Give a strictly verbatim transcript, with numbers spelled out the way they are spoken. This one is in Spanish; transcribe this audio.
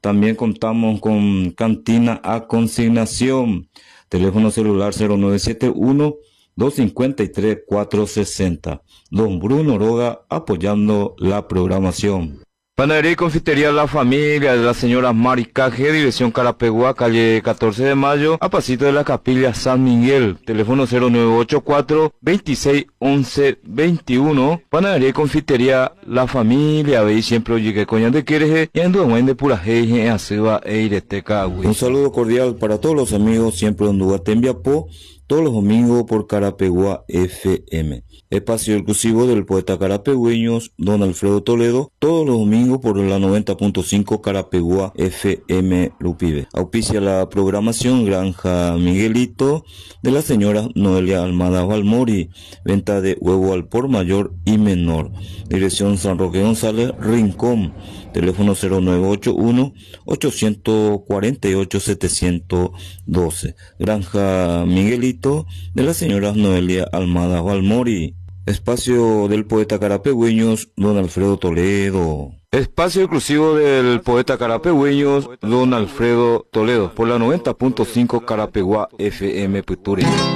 También contamos con Cantina a Consignación, teléfono celular cero nueve siete uno, dos cinco tres, cuatro seis cero. Don Bruno Roga apoyando la programación. Panadería y confitería La Familia de la señora Mari Caje, dirección Carapeguá, calle catorce de mayo, a pasito de la Capilla San Miguel, teléfono cero nueve ocho cuatro, veintiséis once veintiuno. Panadería y confitería La Familia, veis siempre oye que coño de quieres y en Duamén de pura jeje, en Aceba e Ireteca. Un saludo cordial para todos los amigos, siempre en Duatembiapó, todos los domingos por Carapeguá F M. Espacio exclusivo del poeta carapegüeño Don Alfredo Toledo, todos los domingos por la noventa punto cinco Carapeguá F M Lupibe. Auspicia la programación Granja Miguelito de la señora Noelia Almada Valmori, venta de huevo al por mayor y menor. Dirección San Roque González, Rincón, teléfono cero nueve ocho uno, ocho cuatro ocho, siete uno dos. Granja Miguelito de la señora Noelia Almada Valmori. Espacio del poeta carapegüeño Don Alfredo Toledo. Espacio exclusivo del poeta carapegüeño Don Alfredo Toledo por la noventa punto cinco Carapeguá F M Puture.